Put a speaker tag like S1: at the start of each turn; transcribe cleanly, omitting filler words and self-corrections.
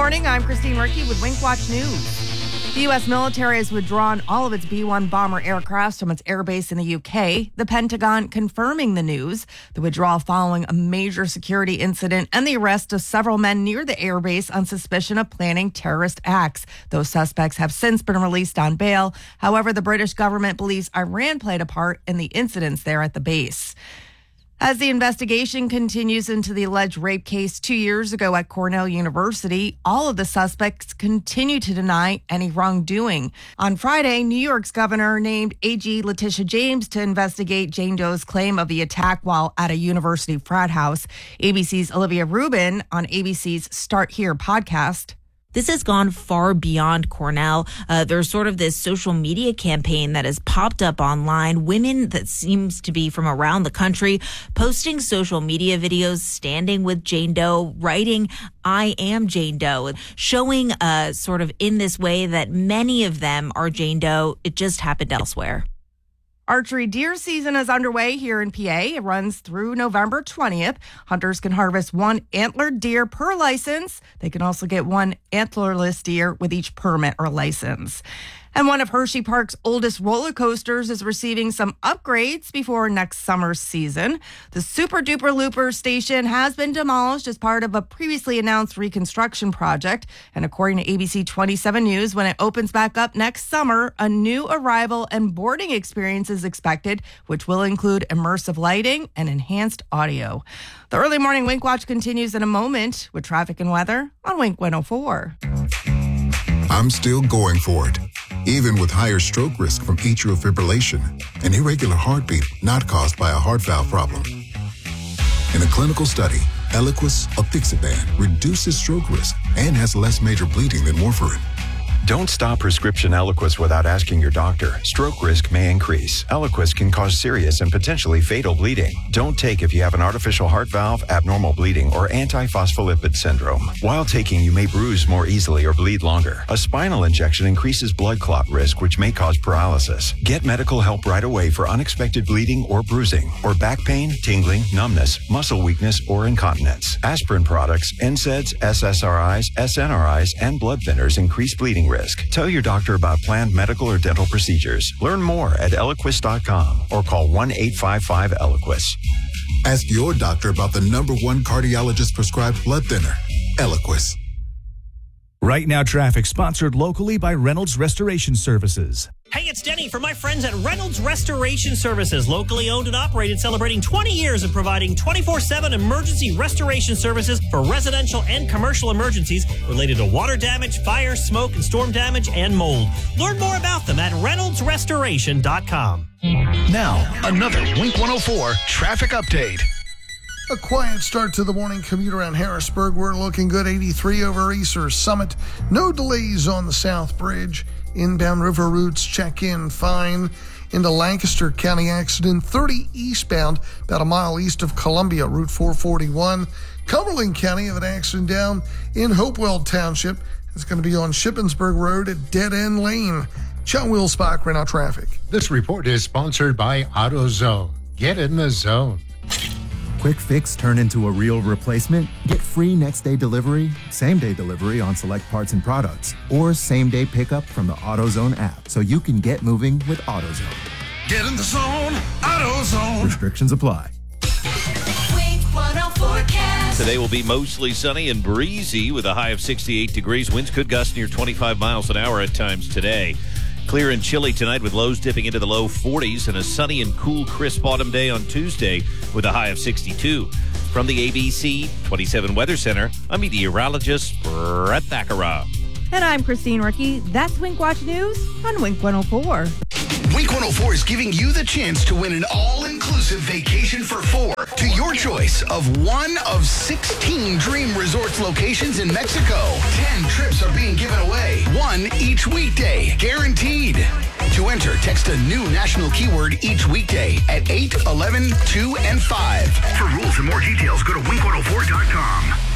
S1: morning. I'm Christine Ricky with Wink Watch News. The U.S. military has withdrawn all of its B-1 bomber aircraft from its airbase in the UK. The Pentagon confirming the news. The withdrawal following a major security incident and the arrest of several men near the airbase on suspicion of planning terrorist acts. Those suspects have since been released on bail. However, the British government believes Iran played a part in the incidents there at the base. As the investigation continues into the alleged rape case 2 years ago at Cornell University, all of the suspects continue to deny any wrongdoing. On Friday, New York's governor named AG Letitia James to investigate Jane Doe's claim of the attack while at a university frat house. ABC's Olivia Rubin on ABC's Start Here podcast.
S2: This has gone far beyond Cornell. There's sort of this social media campaign that has popped up online. Women that seems to be from around the country posting social media videos, standing with Jane Doe, writing, "I am Jane Doe," showing sort of in this way that many of them are Jane Doe. It just happened elsewhere.
S1: Archery deer season is underway here in PA. It runs through November 20th. Hunters can harvest one antlered deer per license. They can also get one antlerless deer with each permit or license. And one of Hershey Park's oldest roller coasters is receiving some upgrades before next summer's season. The Super Duper Looper station has been demolished as part of a previously announced reconstruction project. And according to ABC 27 News, when it opens back up next summer, a new arrival and boarding experience is expected, which will include immersive lighting and enhanced audio. The early morning Wink Watch continues in a moment with traffic and weather on Wink 104.
S3: I'm still going for it, even with higher stroke risk from atrial fibrillation, an irregular heartbeat not caused by a heart valve problem. In a clinical study, Eliquis, apixaban, reduces stroke risk and has less major bleeding than warfarin.
S4: Don't stop prescription Eliquis without asking your doctor. Stroke risk may increase. Eliquis can cause serious and potentially fatal bleeding. Don't take if you have an artificial heart valve, abnormal bleeding, or antiphospholipid syndrome. While taking, you may bruise more easily or bleed longer. A spinal injection increases blood clot risk, which may cause paralysis. Get medical help right away for unexpected bleeding or bruising, or back pain, tingling, numbness, muscle weakness, or incontinence. Aspirin products, NSAIDs, SSRIs, SNRIs, and blood thinners increase bleeding risk. Tell your doctor about planned medical or dental procedures. Learn more at Eliquis.com or call 1-855-ELIQUIS.
S3: Ask your doctor about the #1 cardiologist prescribed blood thinner, Eliquis.
S5: Right Now Traffic, sponsored locally by Reynolds Restoration Services.
S6: Hey, it's Denny from my friends at Reynolds Restoration Services, locally owned and operated, celebrating 20 years of providing 24/7 emergency restoration services for residential and commercial emergencies related to water damage, fire, smoke, and storm damage, and mold. Learn more about them at reynoldsrestoration.com.
S7: Now, another Wink 104 traffic update.
S8: A quiet start to the morning commute around Harrisburg. We're looking good. 83 over Easter Summit. No delays on the South Bridge. Inbound river routes check in fine. Into Lancaster County accident 30 eastbound, about a mile east of Columbia, Route 441. Cumberland County have an accident down in Hopewell Township. It's going to be on Shippensburg Road at Dead End Lane. John Wilsbach, Right Now Traffic.
S9: This report is sponsored by AutoZone. Get in the zone.
S10: Quick fix turn into a real replacement? Get free next-day delivery, same-day delivery on select parts and products, or same-day pickup from the AutoZone app so you can get moving with AutoZone.
S7: Get in the zone, AutoZone.
S10: Restrictions apply.
S11: Wink 104 forecast.
S12: Today will be mostly sunny and breezy with a high of 68 degrees. Winds could gust near 25 miles an hour at times today. Clear and chilly tonight with lows dipping into the low 40s and a sunny and cool, crisp autumn day on Tuesday with a high of 62. From the ABC 27 Weather Center, I'm meteorologist Brett Thakara.
S1: And I'm Christine Ricky. That's Wink Watch News on Wink 104.
S7: Wink 104 is giving you the chance to win an all-inclusive vacation for 4 to your choice of one of 16 Dream Resorts locations in Mexico. 10 trips are being given away, one each weekday, guaranteed. To enter, text a new national keyword each weekday at 8, 11, 2, and 5. For rules and more details, go to wink104.com.